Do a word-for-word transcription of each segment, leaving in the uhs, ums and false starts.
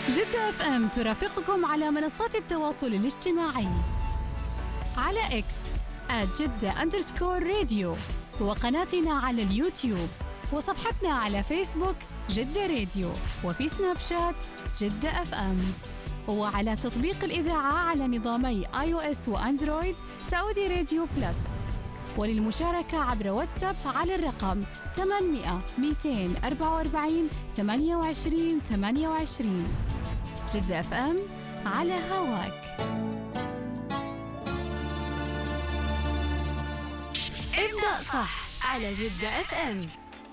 جدة اف ام ترافقكم على منصات التواصل الاجتماعي على اكس آت جدة أندرسكور راديو، وقناتنا على اليوتيوب، وصفحتنا على فيسبوك جدة راديو، وفي سناب شات جدة اف ام، وعلى تطبيق الإذاعة على نظامي آي أو إس وأندرويد سعودي راديو بلس. وللمشاركة عبر واتساب على الرقم ثمانمئة مئتين وأربعة وأربعين ثمانية وعشرين ثمانية وعشرين. جدة اف ام على هواك. ابدأ صح على جدة اف ام.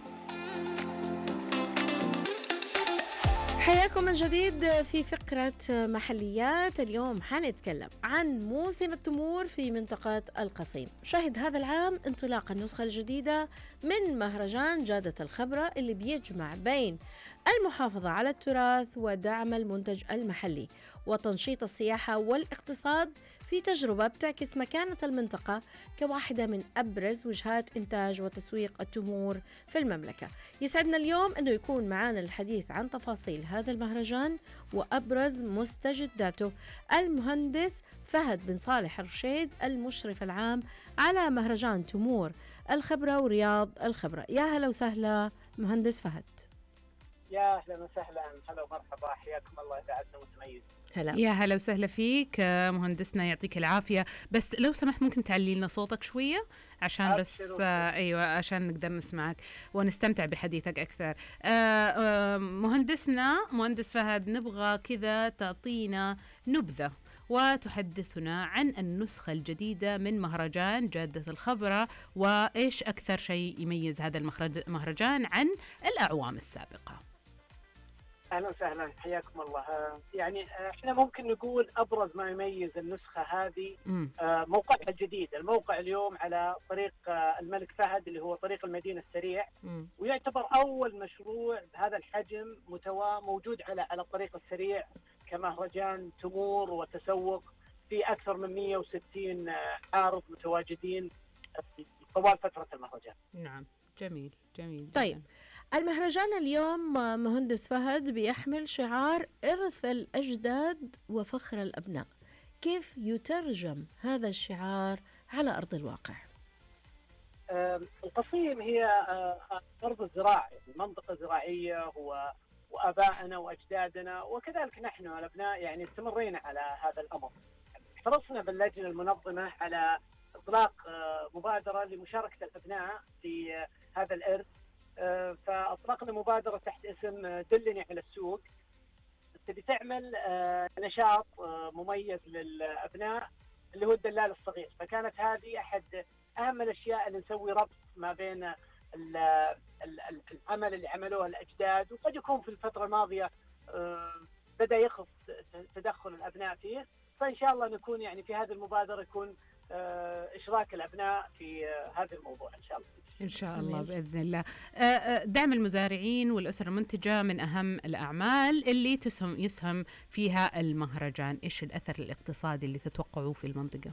حياكم من جديد في فقرة محليات. اليوم حنتكلم عن موسم التمور في منطقة القصيم. شهد هذا العام انطلاق النسخة الجديدة من مهرجان جادة الخبرة اللي بيجمع بين المحافظة على التراث ودعم المنتج المحلي وتنشيط السياحة والاقتصاد، في تجربة بتعكس مكانة المنطقة كواحدة من أبرز وجهات إنتاج وتسويق التمور في المملكة. يسعدنا اليوم أنه يكون معنا الحديث عن تفاصيل هذا المهرجان وأبرز مستجداته المهندس فهد بن صالح الرشيد، المشرف العام على مهرجان تمور الخبرة ورياض الخبرة. يا هلا وسهلا مهندس فهد. يا أهلا وسهلا، هلا ومرحبا، حياكم الله، دعتنا متميز. هلا يا هلا وسهلا فيك مهندسنا، يعطيك العافية. بس لو سمحت ممكن تعلي لنا صوتك شوية عشان بس آه أيوة عشان نقدر نسمعك ونستمتع بحديثك أكثر. آه آه مهندسنا مهندس فهد، نبغى كذا تعطينا نبذة وتحدثنا عن النسخة الجديدة من مهرجان جادة الخبرة، وإيش أكثر شيء يميز هذا المهرجان عن الأعوام السابقة. أهلا وسهلا، حياكم الله. يعني احنا ممكن نقول أبرز ما يميز النسخة هذه موقعها الجديد. الموقع اليوم على طريق الملك فهد اللي هو طريق المدينة السريع، م. ويعتبر أول مشروع بهذا الحجم متوا موجود على على الطريق السريع كمهرجان تمور وتسوق، في أكثر من مئة وستين عارض متواجدين طوال فترة المهرجان. نعم، جميل جميل. طيب، المهرجان اليوم مهندس فهد بيحمل شعار إرث الأجداد وفخر الأبناء. كيف يترجم هذا الشعار على أرض الواقع؟ القصيم هي أرض الزراعة، منطقة زراعية، هو وآبائنا وأجدادنا وكذلك نحن الأبناء يعني استمرينا على هذا الأمر. حرصنا باللجنة المنظمة على إطلاق مبادرة لمشاركة الأبناء في هذا الإرث، فأطلقنا مبادرة تحت اسم دلني على السوق، تبي تعمل نشاط مميز للأبناء اللي هو الدلال الصغير. فكانت هذه أحد أهم الأشياء اللي نسوي ربط ما بين العمل اللي عملوه الأجداد، وقد يكون في الفترة الماضية بدأ يخف تدخل الأبناء فيه، فإن شاء الله نكون يعني في هذه المبادرة يكون إشراك الأبناء في هذا الموضوع إن شاء الله. إن شاء الله بإذن الله. دعم المزارعين والأسر المنتجة من أهم الأعمال اللي تسهم يسهم فيها المهرجان. إيش الأثر الاقتصادي اللي تتوقعوه في المنطقة؟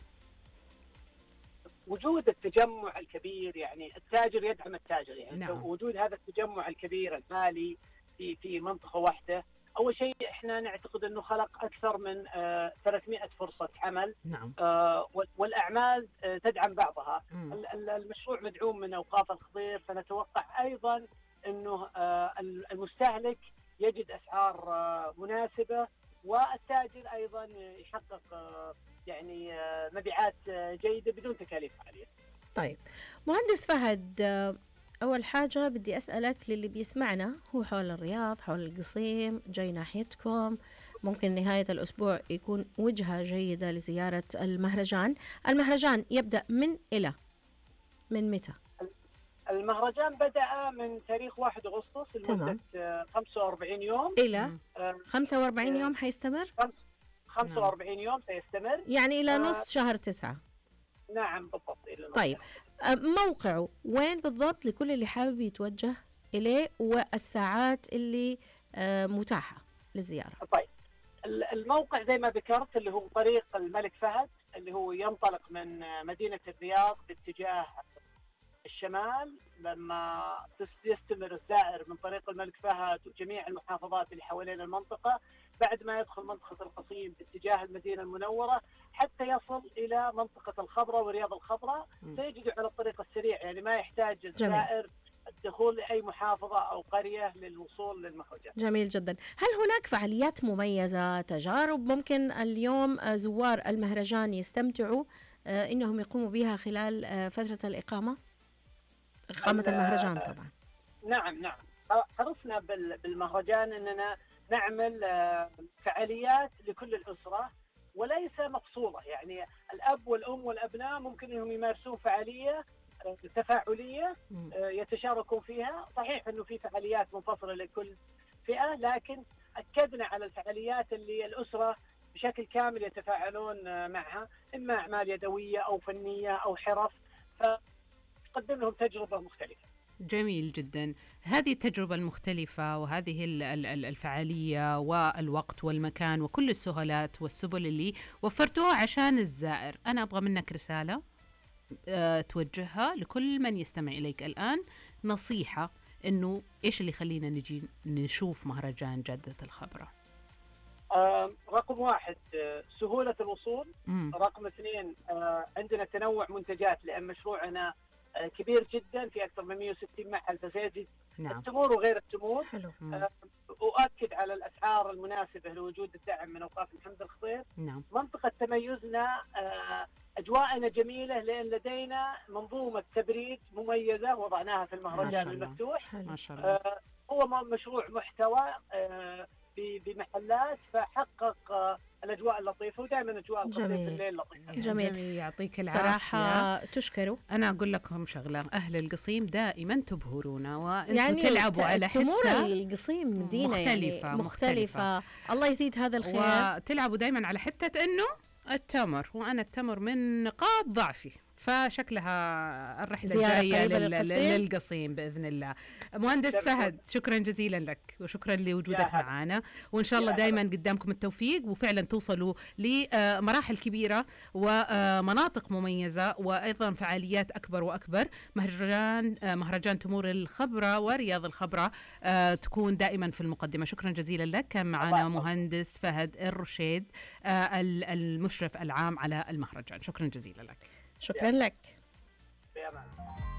وجود التجمع الكبير، يعني التاجر يدعم التاجر، يعني نعم. وجود هذا التجمع الكبير المالي في في منطقة واحدة، أول شيء إحنا نعتقد أنه خلق أكثر من آه ثلاثمئة فرصة عمل. نعم. آه والأعمال آه تدعم بعضها. المشروع مدعوم من أوقاف الخضير، فنتوقع أيضا أنه آه المستهلك يجد أسعار آه مناسبة، والتاجر أيضا يحقق آه يعني آه مبيعات آه جيدة بدون تكاليف عالية. طيب مهندس فهد، أول حاجة بدي أسألك للي بيسمعنا هو حول الرياض، حول القصيم، جاي ناحيتكم، ممكن نهاية الأسبوع يكون وجهة جيدة لزيارة المهرجان. المهرجان يبدأ من إلى من متى؟ المهرجان بدأ من تاريخ واحد أغسطس لمدة خمسة وأربعين يوم إلى خمسة وأربعين يوم حيستمر؟ خمسة وأربعين يوم سيستمر، يعني إلى نص شهر تسعة. نعم بالضبط. طيب، موقعه وين بالضبط لكل اللي حابب يتوجه إليه، والساعات اللي متاحة للزيارة؟ طيب، الموقع زي ما ذكرت اللي هو طريق الملك فهد، اللي هو ينطلق من مدينة الرياض باتجاه الشمال لما يستمر الزائر من طريق الملك فهد وجميع المحافظات اللي حوالين المنطقة، بعد ما يدخل منطقة القصيم باتجاه المدينة المنورة حتى يصل إلى منطقة الخبرة ورياض الخبرة، سيجد على الطريق السريع، يعني ما يحتاج الزائر الدخول لأي محافظة أو قرية للوصول للمهرجان. جميل جدا. هل هناك فعاليات مميزة، تجارب ممكن اليوم زوار المهرجان يستمتعوا إنهم يقوموا بها خلال فترة الإقامة؟ إقامة المهرجان طبعا. نعم نعم، حرصنا بالمهرجان أننا نعمل فعاليات لكل الأسرة وليس مفصولة، يعني الأب والأم والأبناء ممكن أنهم يمارسون فعالية تفاعلية يتشاركون فيها. صحيح أنه في فعاليات منفصلة لكل فئة، لكن أكدنا على الفعاليات اللي الأسرة بشكل كامل يتفاعلون معها، إما أعمال يدوية أو فنية أو حرف، فتقدم لهم تجربة مختلفة. جميل جدا. هذه التجربة المختلفة وهذه الفعالية والوقت والمكان وكل السهولات والسبل اللي وفرتوها عشان الزائر، أنا أبغى منك رسالة أه توجهها لكل من يستمع إليك الآن، نصيحة إنه إيش اللي يخلينا نجي نشوف مهرجان جدة الخبرة. آه رقم واحد آه سهولة الوصول. مم. رقم اثنين آه عندنا تنوع منتجات، لأن مشروعنا آه كبير جدا في أكثر من مئة وستين محل، فسيجد نعم. التمور وغير التمور. آه أؤكد على الأسعار المناسبة لوجود الدعم من أوقاف محمد الخضير. نعم. منطقة تميزنا آه أجواءنا جميلة، لأن لدينا منظومة تبريد مميزة وضعناها في المهرجان المفتوح. ما شاء الله. آه هو مشروع محتوى آه بمحلات، فحقق آه الأجواء اللطيفة، ودائما أجواء القصير في الليل لطيفة. جميل. جميل، يعطيك العافية. صراحة تشكروا. أنا أقول لكم شغلة، أهل القصيم دائما تبهرونا، وأنتم يعني تلعبوا على حتة تمور القصيم مدينة مختلفة, يعني مختلفة. مختلفة. الله يزيد هذا الخير. وتلعبوا دائما على حتة إنه التمر، وأنا التمر من نقاط ضعفي، فشكلها الرحلة الجاية للقصيم بإذن الله. مهندس فهد، شكرا جزيلا لك وشكرا لوجودك معنا، وإن شاء الله دائما قدامكم التوفيق، وفعلا توصلوا لمراحل كبيرة ومناطق مميزة، وأيضا فعاليات أكبر وأكبر. مهرجان مهرجان تمور الخبرة ورياض الخبرة تكون دائما في المقدمة. شكرا جزيلا لك. كان معنا مهندس فهد الرشيد المشرف العام على المهرجان. شكرا جزيلا لك. شكرا لك.